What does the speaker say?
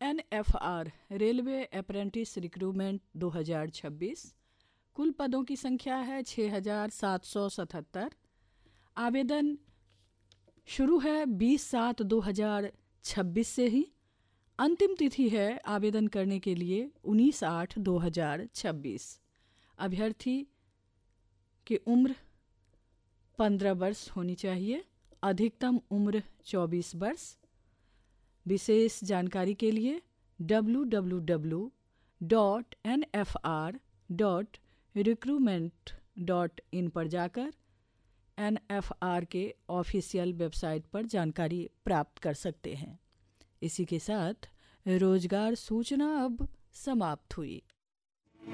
NFR railway apprentice recruitment 2026। कुल पदों की संख्या है 6777। आवेदन शुरू है 20/7/2026 से ही। अंतिम तिथि है आवेदन करने के लिए 19/8/2026। अभ्यर्थी की उम्र 15 वर्ष होनी चाहिए, अधिकतम उम्र 24 वर्ष। विशेष जानकारी के लिए www.nfr.recruitment.in पर जाकर NFR के ऑफिशियल वेबसाइट पर जानकारी प्राप्त कर सकते हैं। इसी के साथ रोजगार सूचना अब समाप्त हुई।